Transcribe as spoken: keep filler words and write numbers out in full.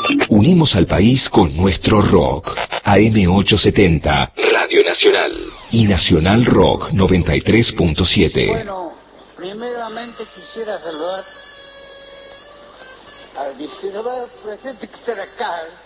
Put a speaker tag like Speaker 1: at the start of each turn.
Speaker 1: Unimos al país con nuestro rock. A M ochocientos setenta, Radio Nacional. Y Nacional Rock noventa y tres punto siete.
Speaker 2: Bueno, primeramente quisiera saludar al diecinueve presidente que está acá.